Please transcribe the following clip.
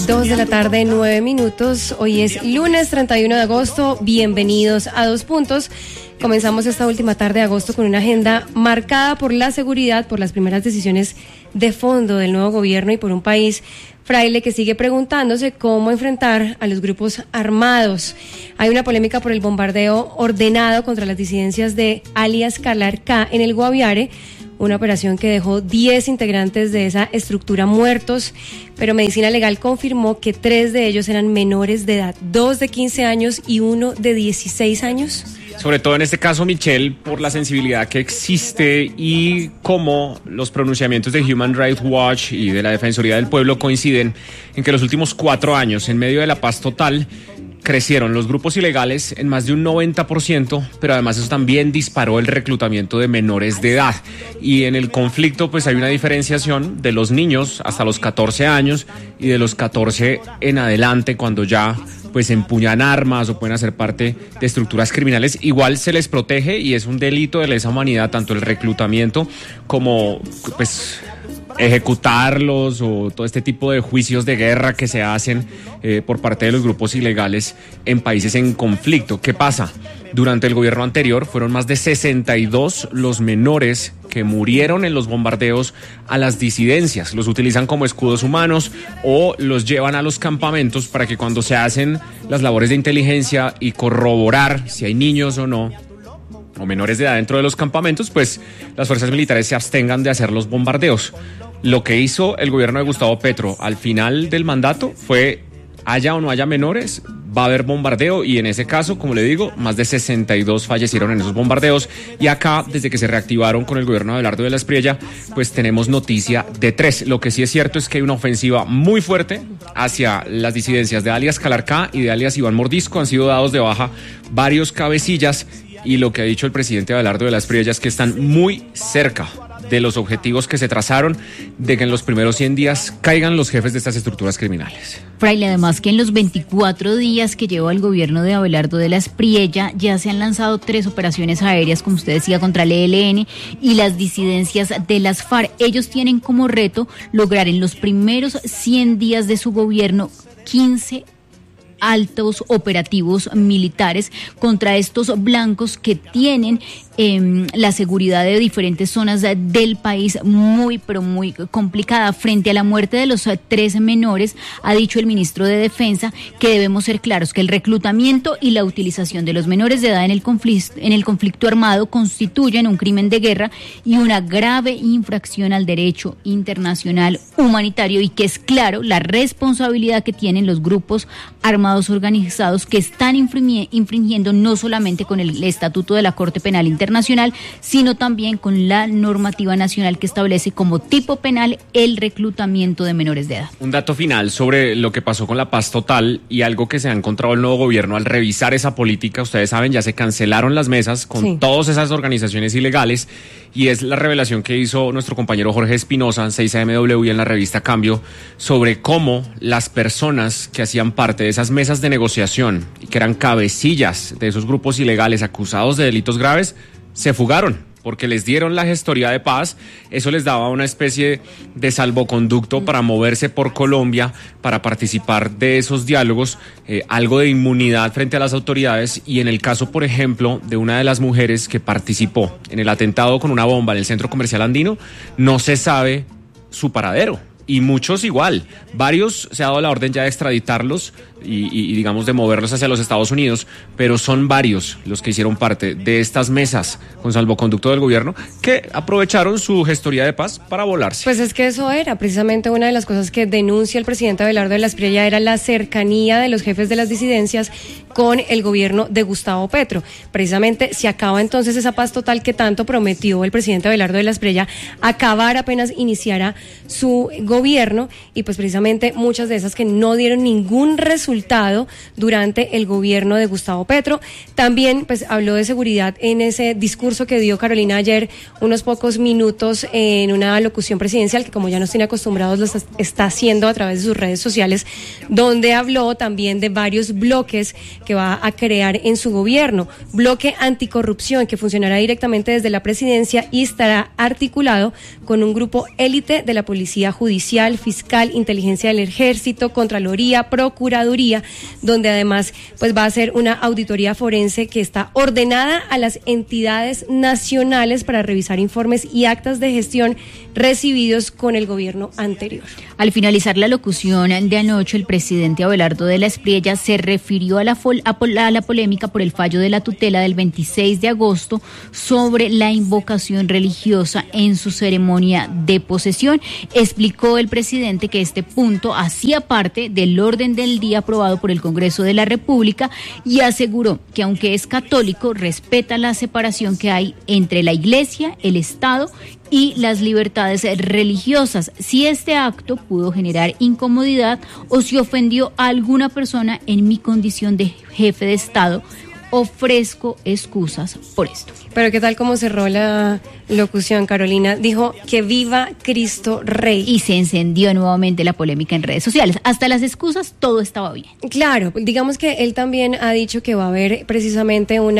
2:09 p.m. Hoy es lunes 31 de agosto. Bienvenidos a Dos Puntos. Comenzamos esta última tarde de agosto con una agenda marcada por la seguridad, por las primeras decisiones de fondo del nuevo gobierno y por un país fraile que sigue preguntándose cómo enfrentar a los grupos armados. Hay una polémica por el bombardeo ordenado contra las disidencias de alias Calarcá en el Guaviare, una operación que dejó 10 integrantes de esa estructura muertos, pero Medicina Legal confirmó que 3 de ellos eran menores de edad, 2 de 15 años y 1 de 16 años. Sobre todo en este caso, Michelle, por la sensibilidad que existe y cómo los pronunciamientos de Human Rights Watch y de la Defensoría del Pueblo coinciden en que los últimos 4 años, en medio de la paz total, crecieron los grupos ilegales en más de un 90%, pero además eso también disparó el reclutamiento de menores de edad. Y en el conflicto pues hay una diferenciación de los niños hasta los 14 años y de los 14 en adelante, cuando ya pues empuñan armas o pueden hacer parte de estructuras criminales. Igual se les protege y es un delito de lesa humanidad tanto el reclutamiento como pues ejecutarlos o todo este tipo de juicios de guerra que se hacen por parte de los grupos ilegales en países en conflicto. ¿Qué pasa? Durante el gobierno anterior fueron más de 62 los menores que murieron en los bombardeos a las disidencias. Los utilizan como escudos humanos o los llevan a los campamentos para que cuando se hacen las labores de inteligencia y corroborar si hay niños o no, o menores de edad dentro de los campamentos, pues las fuerzas militares se abstengan de hacer los bombardeos. Lo que hizo el gobierno de Gustavo Petro al final del mandato fue, haya o no haya menores, va a haber bombardeo, y en ese caso, como le digo, más de 62 fallecieron en esos bombardeos. Y acá, desde que se reactivaron con el gobierno de Abelardo de la Espriella, pues tenemos noticia de 3. Lo que sí es cierto es que hay una ofensiva muy fuerte hacia las disidencias de alias Calarcá y de alias Iván Mordisco. Han sido dados de baja varios cabecillas, y lo que ha dicho el presidente Abelardo de la Espriella es que están muy cerca de los objetivos que se trazaron, de que en los primeros 100 días caigan los jefes de estas estructuras criminales. Fraile, además que en los 24 días que lleva el gobierno de Abelardo de la Espriella ya se han lanzado 3 operaciones aéreas, como usted decía, contra el ELN y las disidencias de las FARC. Ellos tienen como reto lograr en los primeros 100 días de su gobierno 15 altos operativos militares contra estos blancos que tienen la seguridad de diferentes zonas del país muy, pero muy complicada. Frente a la muerte de los 3 menores, ha dicho el ministro de Defensa que debemos ser claros, que el reclutamiento y la utilización de los menores de edad en el conflicto armado constituyen un crimen de guerra y una grave infracción al derecho internacional humanitario, y que es claro la responsabilidad que tienen los grupos armados organizados que están infringiendo no solamente con el Estatuto de la Corte Penal Internacional, sino también con la normativa nacional que establece como tipo penal el reclutamiento de menores de edad. Un dato final sobre lo que pasó con la paz total y algo que se ha encontrado el nuevo gobierno al revisar esa política. Ustedes saben, ya se cancelaron las mesas con todas esas organizaciones ilegales, y es la revelación que hizo nuestro compañero Jorge Espinosa en 6AMW y en la revista Cambio sobre cómo las personas que hacían parte de esas mesas de negociación y que eran cabecillas de esos grupos ilegales acusados de delitos graves se fugaron porque les dieron la gestoría de paz. Eso les daba una especie de salvoconducto para moverse por Colombia, para participar de esos diálogos, algo de inmunidad frente a las autoridades. Y en el caso, por ejemplo, de una de las mujeres que participó en el atentado con una bomba en el Centro Comercial Andino, no se sabe su paradero. Y muchos igual, varios se ha dado la orden ya de extraditarlos y digamos de moverlos hacia los Estados Unidos, pero son varios los que hicieron parte de estas mesas con salvoconducto del gobierno que aprovecharon su gestoría de paz para volarse. Pues es que eso era precisamente una de las cosas que denuncia el presidente Abelardo de la Espriella, era la cercanía de los jefes de las disidencias con el gobierno de Gustavo Petro. Precisamente se acaba entonces esa paz total que tanto prometió el presidente Abelardo de la Espriella acabar apenas iniciara su gobierno, y pues precisamente muchas de esas que no dieron ningún resultado durante el gobierno de Gustavo Petro. También pues habló de seguridad en ese discurso que dio Carolina ayer, unos pocos minutos, en una locución presidencial que, como ya nos tiene acostumbrados, lo está haciendo a través de sus redes sociales, donde habló también de varios bloques que va a crear en su gobierno. Bloque anticorrupción que funcionará directamente desde la presidencia y estará articulado con un grupo élite de la policía judicial Judicial, Fiscal, Inteligencia del Ejército, Contraloría, Procuraduría, donde además pues va a ser una auditoría forense que está ordenada a las entidades nacionales para revisar informes y actas de gestión recibidos con el gobierno anterior. Al finalizar la locución de anoche, el presidente Abelardo de la Espriella se refirió a la polémica por el fallo de la tutela del 26 de agosto sobre la invocación religiosa en su ceremonia de posesión. Explicó el presidente que este punto hacía parte del orden del día aprobado por el Congreso de la República y aseguró que aunque es católico, respeta la separación que hay entre la Iglesia, el Estado y las libertades religiosas. Si este acto pudo generar incomodidad o si ofendió a alguna persona en mi condición de jefe de Estado, ofrezco excusas por esto. Pero ¿qué tal cómo cerró la locución, Carolina? Dijo que viva Cristo Rey. Y se encendió nuevamente la polémica en redes sociales. Hasta las excusas, todo estaba bien. Claro, digamos que él también ha dicho que va a haber precisamente una